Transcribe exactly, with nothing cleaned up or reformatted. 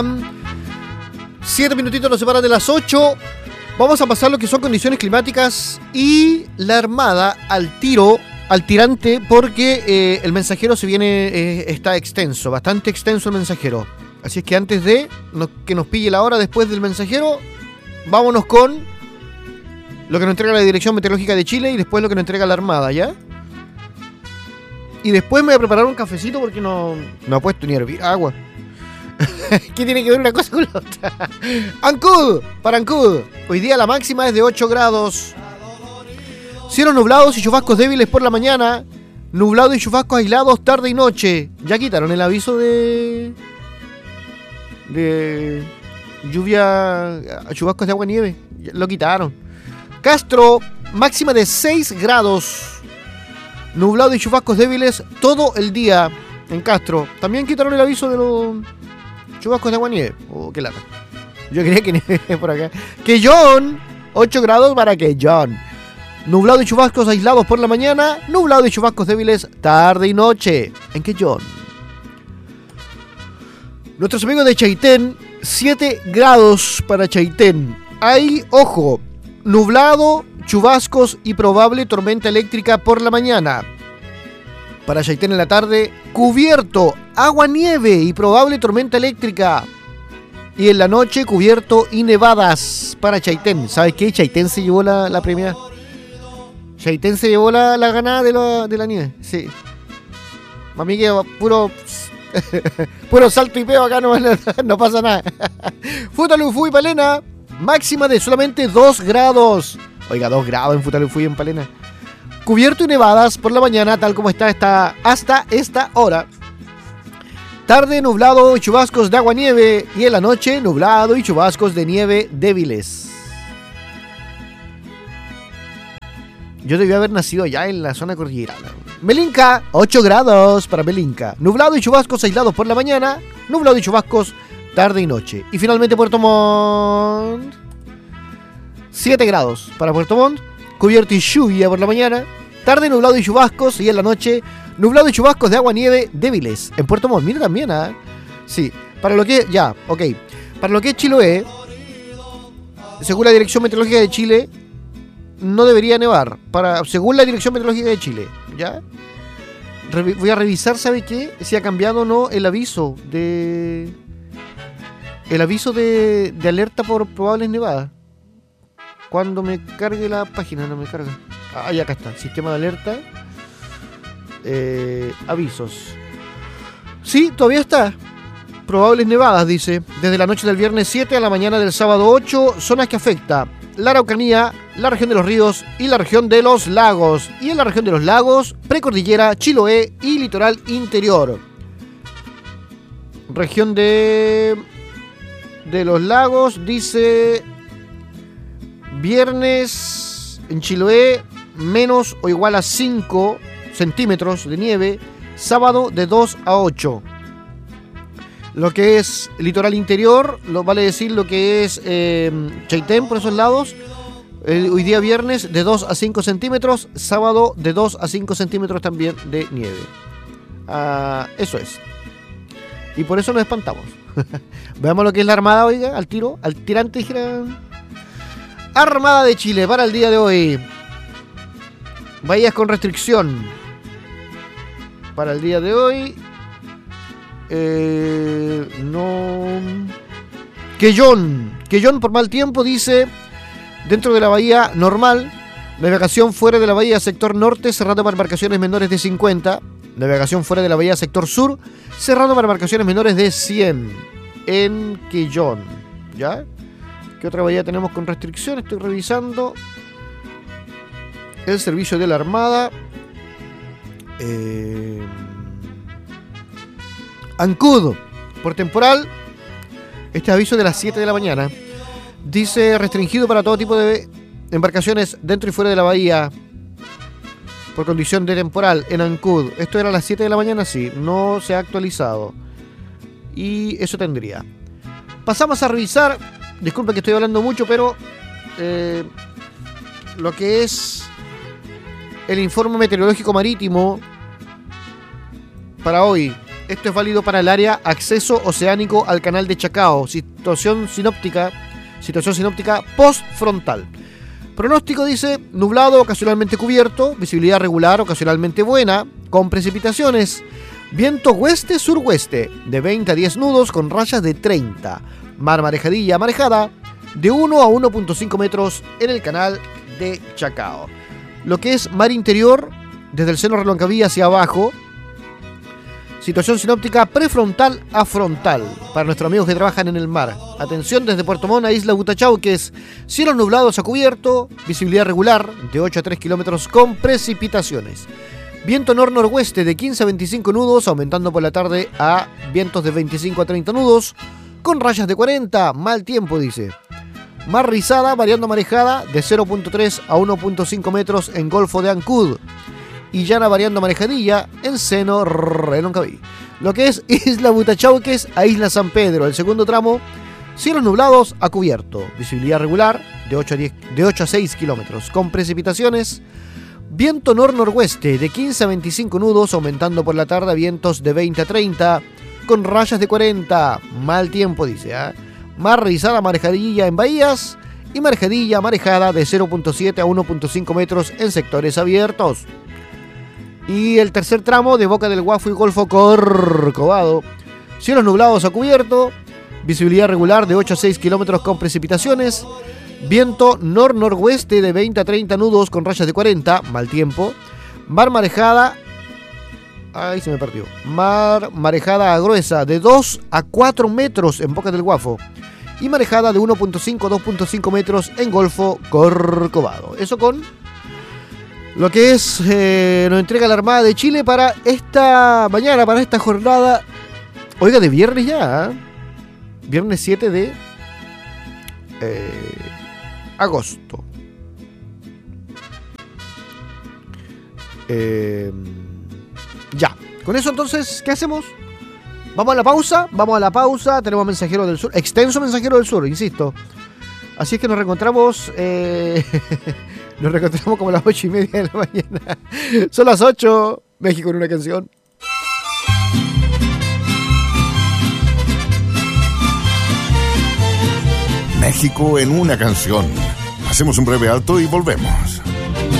Siete minutitos nos separan de las ocho. Vamos a pasar lo que son condiciones climáticas y la Armada al tiro, al tirante, porque eh, el mensajero se viene, eh, está extenso, bastante extenso el mensajero. Así es que antes de no, que nos pille la hora después del mensajero, vámonos con lo que nos entrega la Dirección Meteorológica de Chile y después lo que nos entrega la Armada, ¿ya? Y después me voy a preparar un cafecito porque no, no ha puesto ni a hervir agua. ¿Qué tiene que ver una cosa con la otra? Ancud, para Ancud. Hoy día la máxima es de ocho grados. Cielos nublados y chubascos débiles por la mañana. Nublado y chubascos aislados tarde y noche. Ya quitaron el aviso de... De... lluvia... chubascos de agua y nieve. Lo quitaron. Castro, máxima de seis grados. Nublado y chubascos débiles todo el día en Castro. También quitaron el aviso de los... chubascos de agua nieve. Oh, qué lata. Yo creía que nieve por acá. Quellón, ocho grados para Quellón. Nublado y chubascos aislados por la mañana. Nublado y chubascos débiles tarde y noche en Quellón. Nuestros amigos de Chaitén, siete grados para Chaitén. Hay, ojo, nublado, chubascos y probable tormenta eléctrica por la mañana. Para Chaitén en la tarde, cubierto, agua, nieve y probable tormenta eléctrica. Y en la noche, cubierto y nevadas para Chaitén. ¿Sabes qué? Chaitén se llevó la, la premia. Chaitén se llevó la, la ganada de la, de la nieve. Sí. A mí que puro... puro salto y peo acá, no, no, no pasa nada. Futalufú y Palena, máxima de solamente dos grados. Oiga, dos grados en Futalufú y en Palena. Cubierto y nevadas por la mañana, tal como está esta, hasta esta hora. Tarde, nublado y chubascos de agua-nieve. Y en la noche, nublado y chubascos de nieve débiles. Yo debía haber nacido allá en la zona cordillerana. Melinca, ocho grados para Melinca. Nublado y chubascos aislados por la mañana. Nublado y chubascos tarde y noche. Y finalmente Puerto Montt, siete grados para Puerto Montt. Cubierto y lluvia por la mañana. Tarde, nublado y chubascos. Y en la noche, nublado y chubascos de agua-nieve débiles en Puerto Montt. Mira también, ¿ah? ¿eh? Sí, para lo que... Ya, ok. Para lo que es Chiloé, según la Dirección Meteorológica de Chile, no debería nevar. Para, según la Dirección Meteorológica de Chile, ¿ya? Re- voy a revisar, ¿sabe qué? Si ha cambiado o no el aviso de... El aviso de, de alerta por probables nevadas. Cuando me cargue la página, no me carga. Ah, ya acá está. Sistema de alerta. Eh, avisos. Sí, todavía está. Probables nevadas, dice. Desde la noche del viernes siete a la mañana del sábado ocho. Zonas que afecta la Araucanía, la región de los ríos y la región de los lagos. Y en la región de los lagos, precordillera, Chiloé y litoral interior. Región de... De los lagos, dice... Viernes en Chiloé, menos o igual a cinco centímetros de nieve. Sábado de dos a ocho. Lo que es litoral interior, lo vale decir lo que es eh, Chaitén por esos lados. Eh, hoy día viernes de dos a cinco centímetros. Sábado de dos a cinco centímetros también de nieve. Ah, eso es. Y por eso nos espantamos. Veamos lo que es la Armada, oiga, al tiro, al tirante, dijera. Armada de Chile para el día de hoy. Bahías con restricción. Para el día de hoy. Eh, no. Quellón. Quellón por mal tiempo, dice. Dentro de la bahía normal. Navegación fuera de la bahía sector norte, cerrando para embarcaciones menores de cincuenta. Navegación fuera de la bahía sector sur, cerrando para embarcaciones menores de cien. En Quellón. ¿Ya? ¿Qué otra bahía tenemos con restricción? Estoy revisando. El servicio de la Armada. Eh... Ancud. Por temporal. Este aviso de las siete de la mañana. Dice restringido para todo tipo de embarcaciones dentro y fuera de la bahía. Por condición de temporal en Ancud. Esto era a las siete de la mañana, sí. No se ha actualizado. Y eso tendría. Pasamos a revisar. Disculpen que estoy hablando mucho, pero eh, lo que es el informe meteorológico marítimo para hoy Esto es válido para el área acceso oceánico al canal de Chacao. Situación sinóptica, situación sinóptica post-frontal. Pronóstico dice nublado, ocasionalmente cubierto, visibilidad regular, ocasionalmente buena, con precipitaciones. Viento oeste-suroeste de veinte a diez nudos con rayas de treinta. Mar marejadilla, marejada de uno a uno punto cinco metros en el canal de Chacao. Lo que es mar interior, desde el seno Reloncaví hacia abajo. Situación sinóptica prefrontal a frontal para nuestros amigos que trabajan en el mar. Atención desde Puerto Montt a Isla Butachauques. Cielos nublados a cubierto, visibilidad regular de ocho a tres kilómetros con precipitaciones. Viento nor-noroeste de quince a veinticinco nudos, aumentando por la tarde a vientos de veinticinco a treinta nudos, con rayas de cuarenta, mal tiempo dice. Mar rizada, variando marejada de cero punto tres a uno punto cinco metros en Golfo de Ancud. Y llana variando marejadilla en seno Reloncaví. Lo que es Isla Butachauques a Isla San Pedro, el segundo tramo, cielos nublados a cubierto, visibilidad regular de ocho a, diez, de ocho a seis kilómetros, con precipitaciones, viento nor-noroeste de quince a veinticinco nudos, aumentando por la tarde a vientos de veinte a treinta, con rayas de cuarenta, mal tiempo dice, ¿eh? Mar rizada marejadilla en bahías y marejadilla marejada de cero punto siete a uno punto cinco metros en sectores abiertos. Y el tercer tramo de Boca del Guafo y Golfo Corcovado. Cielos nublados a cubierto. Visibilidad regular de ocho a seis kilómetros con precipitaciones. Viento nor-noroeste de veinte a treinta nudos con rayas de cuarenta. Mal tiempo. Mar marejada. Ahí se me perdió. Mar marejada gruesa de dos a cuatro metros en Boca del Guafo. Y marejada de uno punto cinco a dos punto cinco metros en Golfo Corcovado. Eso con lo que es, eh, nos entrega la Armada de Chile para esta mañana, para esta jornada, oiga, de viernes ya, ¿eh? Viernes siete de eh, agosto. Eh, ya, con eso entonces, ¿qué hacemos? Vamos a la pausa, vamos a la pausa, tenemos Mensajero del Sur, extenso Mensajero del Sur, insisto. Así es que nos reencontramos, eh, nos reencontramos como a las ocho y media de la mañana. Son las ocho, México en una canción. México en una canción. Hacemos un breve alto y volvemos.